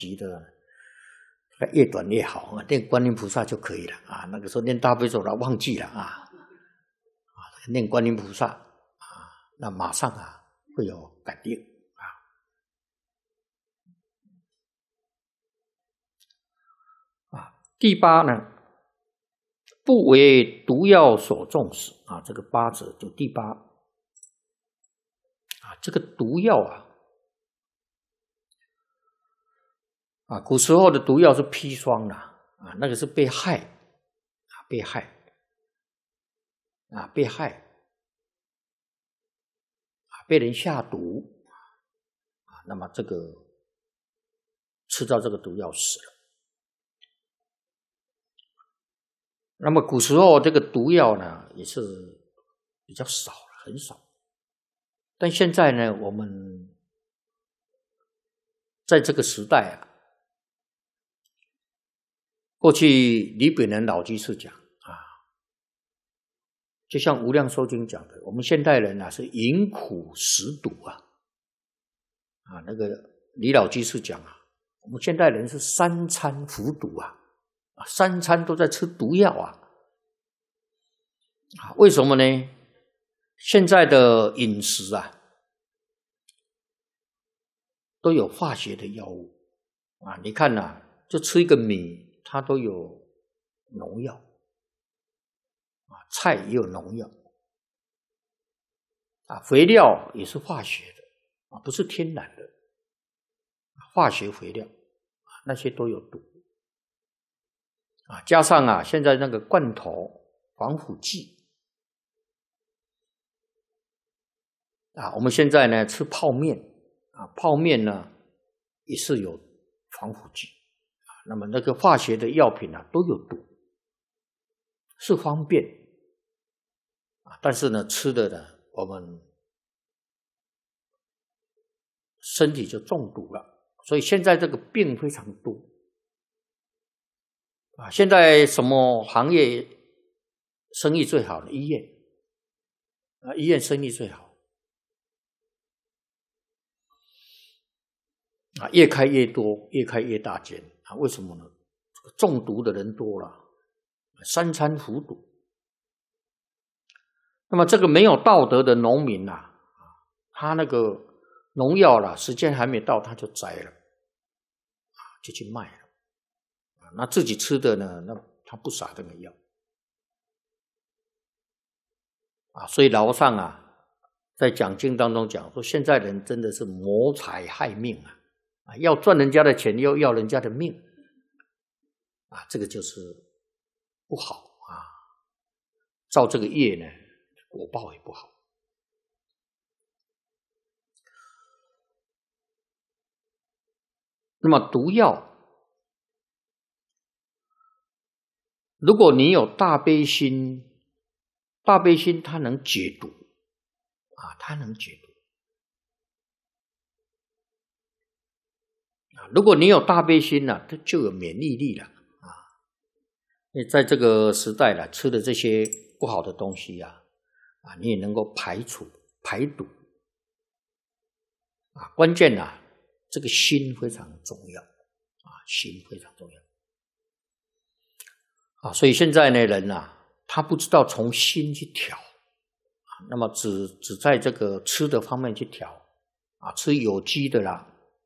级的，越短越好啊，念观音菩萨就可以了啊。那个时候念大悲咒了，忘记了啊，念观音菩萨啊，那马上啊会有感应啊。第八呢，不为毒药所中死啊，这个八者就第八啊，这个毒药啊，古时候的毒药是砒霜啊，那个是被害啊，被害啊，被人下毒啊，那么这个吃到这个毒药死了。那么古时候这个毒药呢也是比较少了，很少。但现在呢，我们在这个时代啊，过去李炳南老居士讲啊，就像无量寿经讲的，我们现代人啊是饮苦食毒啊，那个李老居士讲啊，我们现代人是三餐服毒啊，三餐都在吃毒药啊。为什么呢？现在的饮食啊，都有化学的药物啊，你看啊，就吃一个米，它都有农药啊，菜也有农药啊，肥料也是化学的啊，不是天然的化学肥料啊，那些都有毒啊，加上啊，现在那个罐头防腐剂啊，我们现在呢吃泡面啊，泡面呢也是有防腐剂啊，那么那个化学的药品啊都有毒，是方便啊，但是呢吃的呢我们身体就中毒了，所以现在这个病非常多啊。现在什么行业生意最好呢？医院啊，医院生意最好啊，越开越多，越开越大间啊。为什么呢？中毒的人多了，三餐服毒。那么这个没有道德的农民啊，他那个农药啦，时间还没到他就摘了啊，就去卖了啊。那自己吃的呢，那他不撒这个药啊。所以老上啊，在讲经当中讲说，现在人真的是谋财害命啊，要赚人家的钱，又要人家的命啊，这个就是不好啊。造这个业呢，果报也不好。那么毒药，如果你有大悲心，大悲心它能解毒啊，它能解毒啊。如果你有大悲心呢，它就有免疫力了啊。因为在这个时代了，吃的这些不好的东西啊，你也能够排毒啊。关键啊，这个心非常重要啊，心非常重要啊。所以现在呢，人啊，他不知道从心去调啊，那么只在这个吃的方面去调啊，吃有机的啦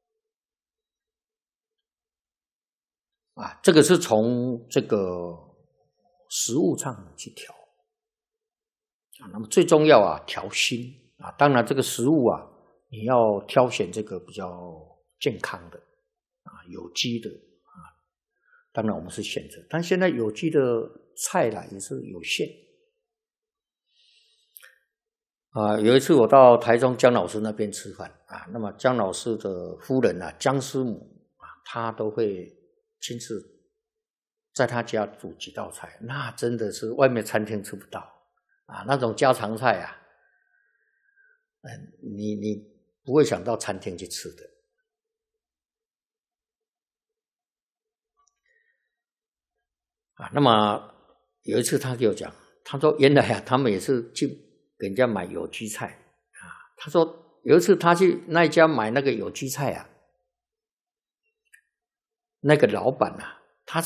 啊，这个是从这个食物上去调啊。那么最重要啊，调心啊。当然这个食物啊，你要挑选这个比较健康的啊，有机的啊。当然我们是选择，但现在有机的菜啦也是有限啊。有一次我到台中姜老师那边吃饭啊，那么姜老师的夫人啊，姜师母啊，她都会亲自在他家煮几道菜，那真的是外面餐厅吃不到啊，那种家常菜啊，你不会想到餐厅去吃的啊。那么有一次他就讲，他说原来啊，他们也是去给人家买有机菜啊。他说有一次他去那一家买那个有机菜啊， 那个老板啊，